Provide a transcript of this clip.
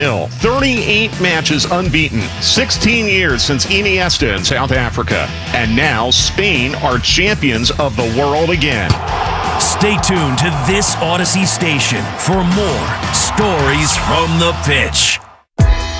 38 matches unbeaten, 16 years since Iniesta in South Africa, and now Spain are champions of the world again. Stay tuned to this Odyssey station for more stories from the pitch.